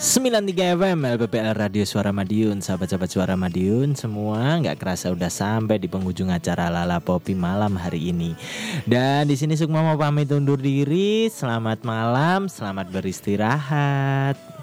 93 FM LPPL Radio Suara Madiun. Sahabat-sahabat Suara Madiun semua, nggak kerasa udah sampai di penghujung acara Lala Popi malam hari ini. Dan di sini Sukma mau pamit undur diri. Selamat malam, selamat beristirahat.